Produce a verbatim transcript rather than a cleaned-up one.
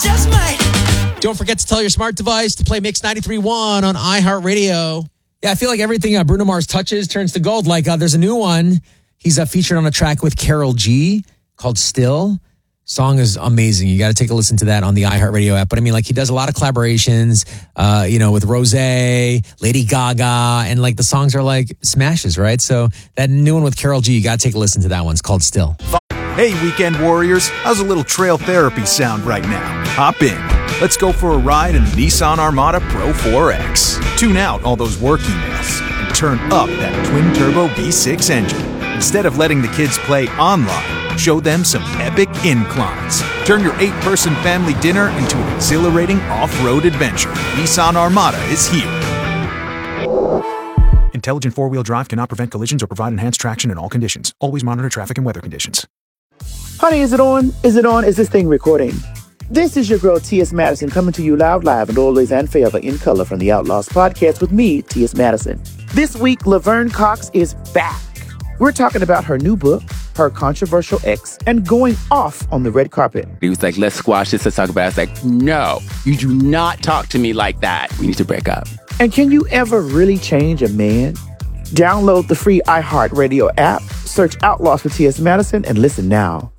just might. Don't forget to tell your smart device to play Mix ninety-three point one on iHeartRadio. Yeah, I feel like everything uh, Bruno Mars touches turns to gold. Like uh, there's a new one. He's uh, featured on a track with Karol G called Still. Song is amazing. You got to take a listen to that on the iHeartRadio app. But I mean, like he does a lot of collaborations, uh, you know, with Rosé, Lady Gaga, and like the songs are like smashes, right? So that new one with Karol G, you got to take a listen to that one. It's called Still. Hey, weekend warriors, how's a little trail therapy sound right now? Hop in. Let's go for a ride in the Nissan Armada Pro four X. Tune out all those work emails and turn up that twin-turbo V six engine. Instead of letting the kids play online, show them some epic inclines. Turn your eight-person family dinner into an exhilarating off-road adventure. Nissan Armada is here. Intelligent four-wheel drive cannot prevent collisions or provide enhanced traction in all conditions. Always monitor traffic and weather conditions. Honey, is it on? Is it on? Is this thing recording? This is your girl, T S. Madison, coming to you loud, live, and always and forever in color from the Outlaws podcast with me, T S. Madison. This week, Laverne Cox is back. We're talking about her new book, her controversial ex, and going off on the red carpet. He was like, let's squash this, let's talk about it. I was like, no, you do not talk to me like that. We need to break up. And can you ever really change a man? Download the free iHeartRadio app, search Outlaws for T S. Madison, and listen now.